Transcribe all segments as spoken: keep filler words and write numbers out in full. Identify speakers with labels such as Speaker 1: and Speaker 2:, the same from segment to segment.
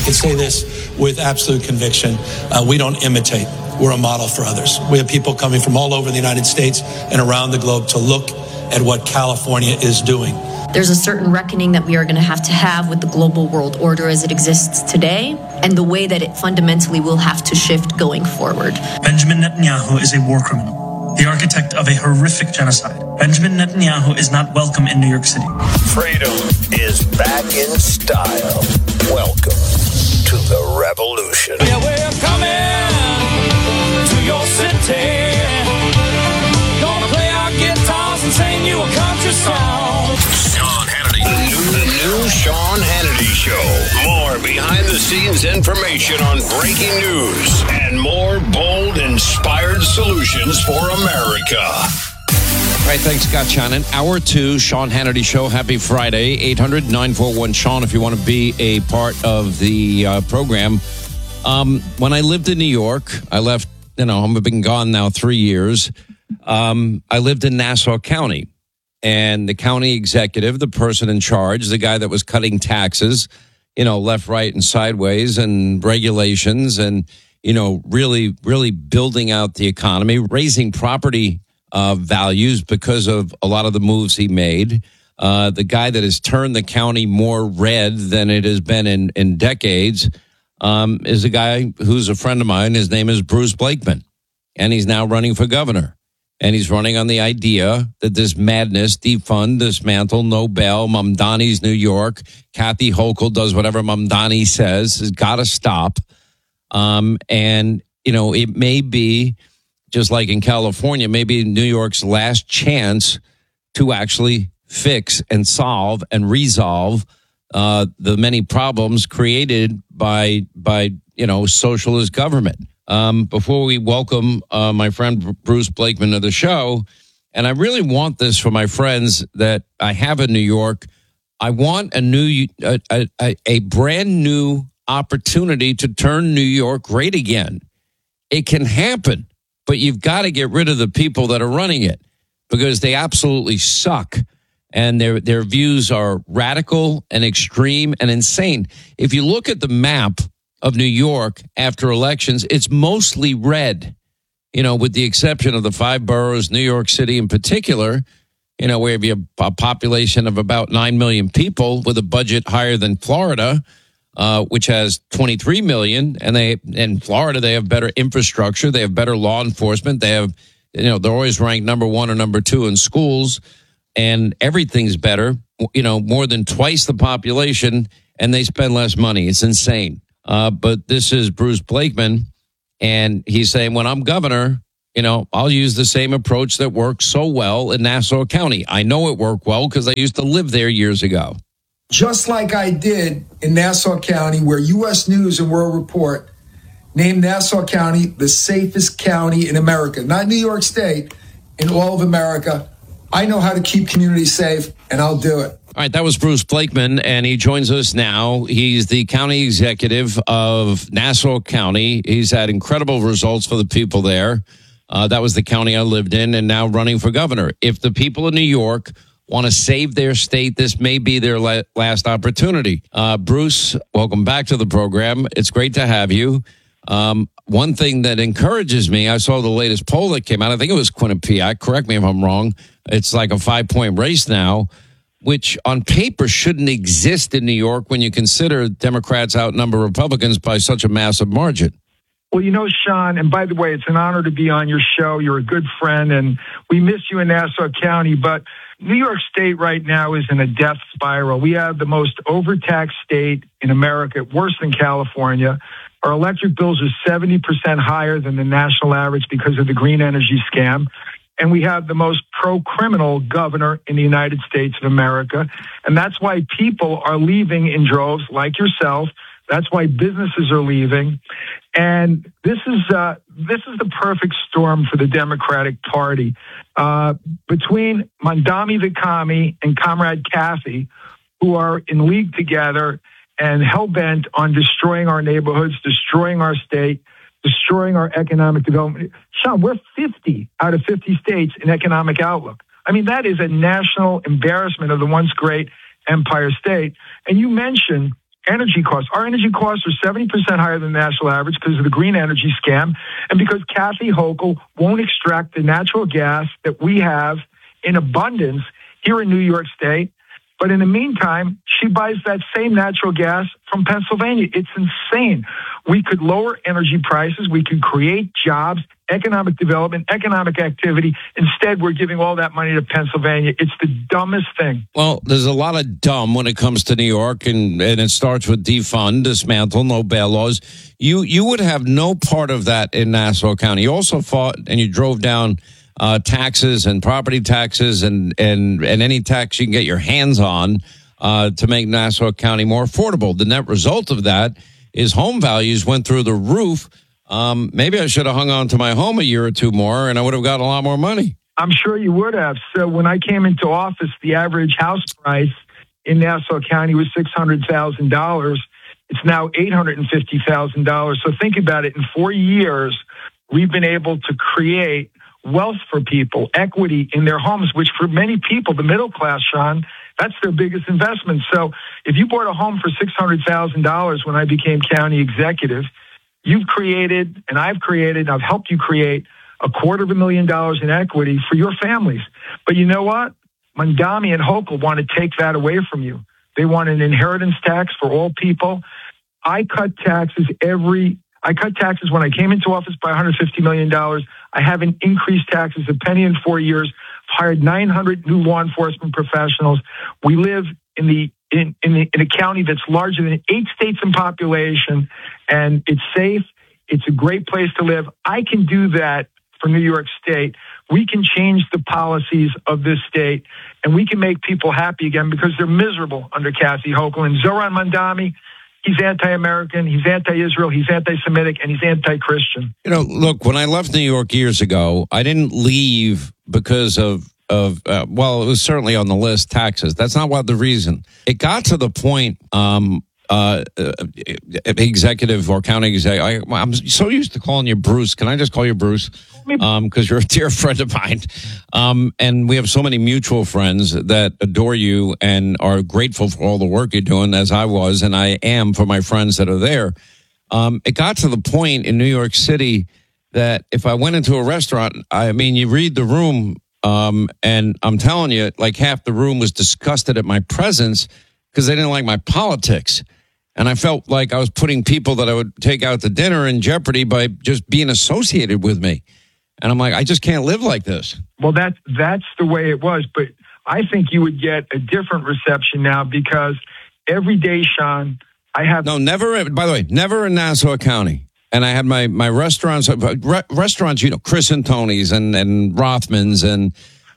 Speaker 1: can say this with absolute conviction. Uh, we don't imitate. We're a model for others. We have people coming from all over the United States and around the globe to look at what California is doing.
Speaker 2: There's a certain reckoning that we are going to have to have with the global world order as it exists today and the way that it fundamentally will have to shift going forward.
Speaker 3: Benjamin Netanyahu is a war criminal, the architect of a horrific genocide. Benjamin Netanyahu is not welcome in New York City.
Speaker 4: Freedom is back in style. Welcome to the revolution.
Speaker 5: Yeah, we're coming to your city. Gonna play our guitars and sing you a country song.
Speaker 4: Sean Hannity. The new, the new Sean Hannity Show. More behind-the-scenes information on breaking news and more bold, inspired solutions for America.
Speaker 6: All right, thanks, Scott Shannon. Hour two, Sean Hannity Show. Happy Friday. eight hundred nine four one Sean if you want to be a part of the uh, program. Um, when I lived in New York, I left, you know, I've been gone now three years. Um, I lived in Nassau County. And the county executive, the person in charge, the guy that was cutting taxes, you know, left, right, and sideways, and regulations, and, you know, really, really building out the economy, raising property uh, values because of a lot of the moves he made. Uh, the guy that has turned the county more red than it has been in, in decades um, is a guy who's a friend of mine. His name is Bruce Blakeman, and he's now running for governor. And he's running on the idea that this madness, defund, dismantle, no bail, Mamdani's New York, Kathy Hochul does whatever Mamdani says, has got to stop. Um, and, you know, it may be, just like in California, maybe New York's last chance to actually fix and solve and resolve uh, the many problems created by, by you know, socialist government. Um, before we welcome uh, my friend Bruce Blakeman to the show, and I really want this for my friends that I have in New York, I want a new, a, a, a brand new opportunity to turn New York great again. It can happen, but you've got to get rid of the people that are running it because they absolutely suck. And their their views are radical and extreme and insane. If you look at the map of New York after elections, it's mostly red, you know, with the exception of the five boroughs, New York City in particular, you know, where you have a population of about nine million people with a budget higher than Florida, uh, which has twenty-three million. And they, in Florida, they have better infrastructure. They have better law enforcement. They have, you know, they're always ranked number one or number two in schools, and everything's better, you know, more than twice the population, and they spend less money. It's insane. Uh, but this is Bruce Blakeman, and he's saying, when I'm governor, you know, I'll use the same approach that worked so well in Nassau County. I know it worked well because I used to live there years ago.
Speaker 7: Just like I did in Nassau County, where U S News and World Report named Nassau County the safest county in America, not New York State, in all of America. I know how to keep communities safe, and I'll do it.
Speaker 6: All right, that was Bruce Blakeman, and he joins us now. He's the county executive of Nassau County. He's had incredible results for the people there. Uh, that was the county I lived in, and now running for governor. If the people of New York want to save their state, this may be their la- last opportunity. Uh, Bruce, welcome back to the program. It's great to have you. Um, one thing that encourages me, I saw the latest poll that came out. I think it was Quinnipiac. Correct me if I'm wrong. It's like a five-point race now, which on paper shouldn't exist in New York when you consider Democrats outnumber Republicans by such a massive margin.
Speaker 8: Well, you know, Sean, and by the way, it's an honor to be on your show. You're a good friend, and we miss you in Nassau County. But New York State right now is in a death spiral. We have the most overtaxed state in America, worse than California. Our electric bills are seventy percent higher than the national average because of the green energy scam. And we have the most pro-criminal governor in the United States of America. And that's why people are leaving in droves, like yourself. That's why businesses are leaving. And this is uh, this is the perfect storm for the Democratic Party. Uh, between Mamdani the commie and Comrade Kathy, who are in league together and hell-bent on destroying our neighborhoods, destroying our state, destroying our economic development. Sean, we're fifty out of fifty states in economic outlook. I mean, that is a national embarrassment of the once great Empire State. And you mentioned energy costs. Our energy costs are seventy percent higher than the national average because of the green energy scam and because Kathy Hochul won't extract the natural gas that we have in abundance here in New York State. But in the meantime, she buys that same natural gas from Pennsylvania. It's insane. We could lower energy prices. We could create jobs, economic development, economic activity. Instead, we're giving all that money to Pennsylvania. It's the dumbest thing.
Speaker 6: Well, there's a lot of dumb when it comes to New York, and, and it starts with defund, dismantle, no bail laws. You you would have no part of that in Nassau County. You also fought and you drove down uh, taxes and property taxes and, and, and any tax you can get your hands on uh, to make Nassau County more affordable. The net result of that is home values went through the roof. Um, maybe I should have hung on to my home a year or two more, and I would have got a lot more money.
Speaker 8: I'm sure you would have. So when I came into office, the average house price in Nassau County was six hundred thousand dollars. It's now eight hundred fifty thousand dollars. So think about it. In four years, we've been able to create wealth for people, equity in their homes, which for many people, the middle class, Sean, that's their biggest investment. So if you bought a home for six hundred thousand dollars when I became county executive, you've created, and I've created, I've helped you create a quarter of a million dollars in equity for your families. But you know what? Mamdani and Hochul want to take that away from you. They want an inheritance tax for all people. I cut taxes every, I cut taxes when I came into office by one hundred fifty million dollars. I haven't increased taxes a penny in four years. Hired nine hundred new law enforcement professionals. We live in the in in, the, in a county that's larger than eight states in population, and it's safe. It's a great place to live. I can do that for New York State. We can change the policies of this state, and we can make people happy again because they're miserable under Kathy Hochul. And Zohran Mamdani, he's anti-American, he's anti-Israel, he's anti-Semitic, and he's anti-Christian.
Speaker 6: You know, look, when I left New York years ago, I didn't leave because of, of uh, well, it was certainly on the list, taxes. That's not what the reason. It got to the point, um, uh, uh, executive or county executive, I, I'm so used to calling you Bruce. Can I just call you Bruce? Um, because you're a dear friend of mine. Um, and we have so many mutual friends that adore you and are grateful for all the work you're doing, as I was, and I am for my friends that are there. Um, it got to the point in New York City that if I went into a restaurant, I mean, you read the room, um, and I'm telling you, like half the room was disgusted at my presence because they didn't like my politics. And I felt like I was putting people that I would take out to dinner in jeopardy by just being associated with me. And I'm like, I just can't live like this.
Speaker 8: Well, that, that's the way it was. But I think you would get a different reception now because every day, Sean, I have...
Speaker 6: No, never, by the way, never in Nassau County. And I had my, my restaurants, re- restaurants, you know, Chris and Tony's and, and Rothman's. And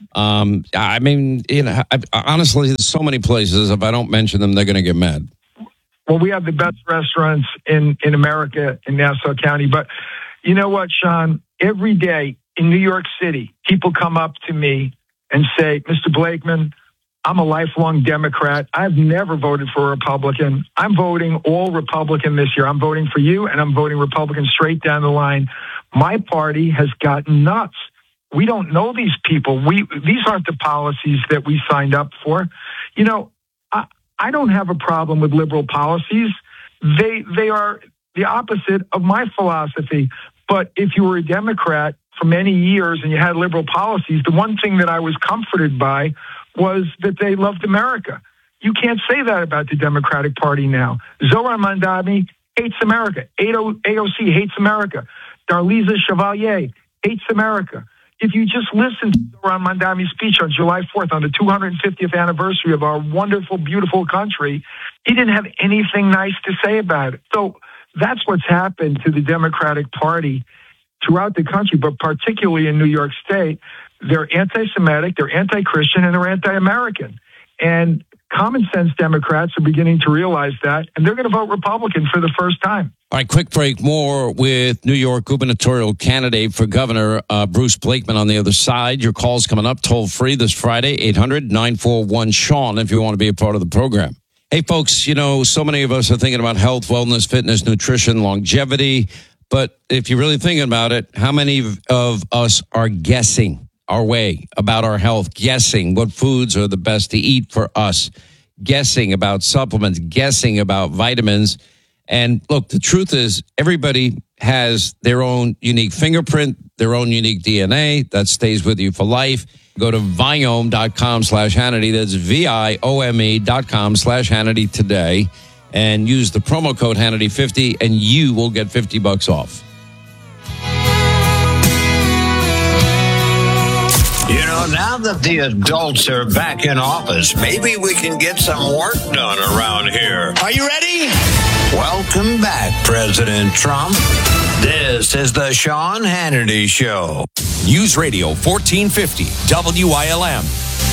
Speaker 6: um, I mean, you know, I, honestly, there's so many places. If I don't mention them, they're going to get mad.
Speaker 8: Well, we have the best restaurants in, in America in Nassau County. But you know what, Sean? Every day in New York City, people come up to me and say, Mister Blakeman, I'm a lifelong Democrat. I've never voted for a Republican. I'm voting all Republican this year. I'm voting for you, and I'm voting Republican straight down the line. My party has gotten nuts. We don't know these people. We These aren't the policies that we signed up for. You know, I, I don't have a problem with liberal policies. They they are the opposite of my philosophy. But if you were a Democrat for many years and you had liberal policies, the one thing that I was comforted by was that they loved America. You can't say that about the Democratic Party now. Zohran Mamdani hates America. A O C hates America. Darlisa Chevalier hates America. If you just listen to Zohran Mamdani's speech on July fourth, on the two hundred fiftieth anniversary of our wonderful, beautiful country, he didn't have anything nice to say about it. So that's what's happened to the Democratic Party throughout the country, but particularly in New York State. They're anti-Semitic, they're anti-Christian, and they're anti-American. And common sense Democrats are beginning to realize that, and they're going to vote Republican for the first time.
Speaker 6: All right, quick break. More with New York gubernatorial candidate for governor, uh, Bruce Blakeman, on the other side. Your call's coming up toll free this Friday, eight hundred nine four one Sean, if you want to be a part of the program. Hey, folks, you know, so many of us are thinking about health, wellness, fitness, nutrition, longevity. But if you're really thinking about it, how many of us are guessing our way about our health, guessing what foods are the best to eat for us? guessing about supplements, guessing about vitamins. And look, the truth is everybody has their own unique fingerprint, their own unique D N A that stays with you for life. Go to Viome.com slash Hannity. That's V-I-O-M-E dot com slash Hannity today. And use the promo code Hannity fifty, and you will get fifty bucks off.
Speaker 4: You know, now that the adults are back in office, maybe we can get some work done around here. Are you ready? Welcome back, President Trump. This is the Sean Hannity Show.
Speaker 9: News Radio fourteen fifty W I L M.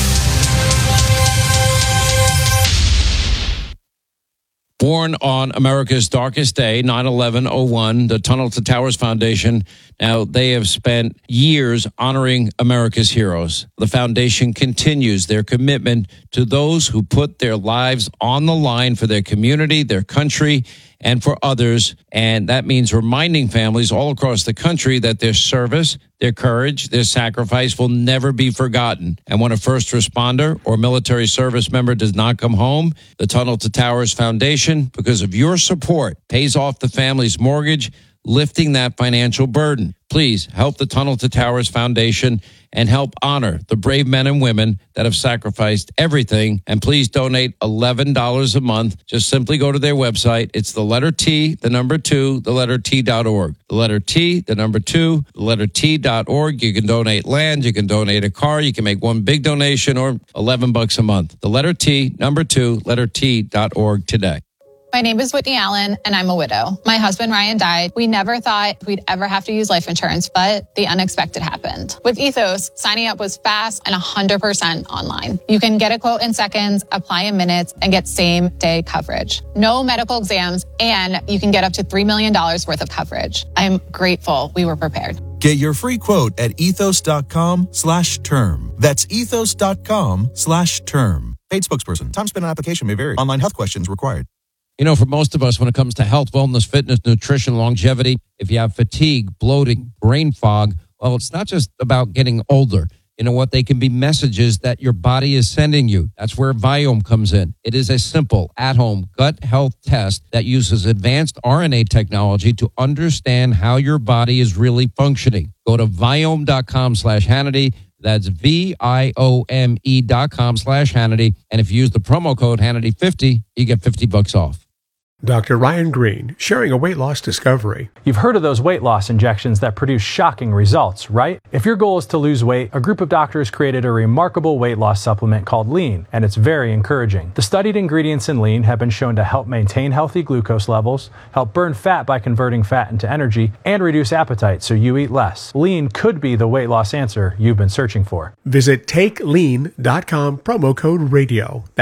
Speaker 6: Born on America's darkest day, nine eleven oh one, the Tunnel to Towers Foundation. Now, they have spent years honoring America's heroes. The foundation continues their commitment to those who put their lives on the line for their community, their country, and for others. And that means reminding families all across the country that their service, their courage, their sacrifice will never be forgotten. And when a first responder or military service member does not come home, the Tunnel to Towers Foundation, because of your support, pays off the family's mortgage, lifting that financial burden. Please help the Tunnel to Towers Foundation and help honor the brave men and women that have sacrificed everything. And please donate eleven dollars a month. Just simply go to their website. It's the letter T, the number two, the letter T dot org. The letter T, the number two, the letter T dot org. You can donate land. You can donate a car. You can make one big donation or eleven bucks a month. The letter T, number two, letter T dot org today.
Speaker 10: My name is Whitney Allen, and I'm a widow. My husband, Ryan, died. We never thought we'd ever have to use life insurance, but the unexpected happened. With Ethos, signing up was fast and one hundred percent online. You can get a quote in seconds, apply in minutes, and get same-day coverage. No medical exams, and you can get up to three million dollars worth of coverage. I'm grateful we were prepared.
Speaker 11: Get your free quote at ethos.com slash term. That's ethos.com slash term. Paid spokesperson. Time spent on application may vary. Online health questions required.
Speaker 6: You know, for most of us, when it comes to health, wellness, fitness, nutrition, longevity, if you have fatigue, bloating, brain fog, well, it's not just about getting older. You know what? They can be messages that your body is sending you. That's where Viome comes in. It is a simple, at-home gut health test that uses advanced R N A technology to understand how your body is really functioning. Go to Viome.com slash Hannity. That's V-I-O-M-E dot com slash Hannity. And if you use the promo code Hannity fifty, you get fifty bucks off.
Speaker 12: Doctor Ryan Green, sharing a weight loss discovery.
Speaker 13: You've heard of those weight loss injections that produce shocking results, right? If your goal is to lose weight, a group of doctors created a remarkable weight loss supplement called Lean, and it's very encouraging. The studied ingredients in Lean have been shown to help maintain healthy glucose levels, help burn fat by converting fat into energy, and reduce appetite so you eat less. Lean could be the weight loss answer you've been searching for.
Speaker 12: Visit take lean dot com, promo code radio.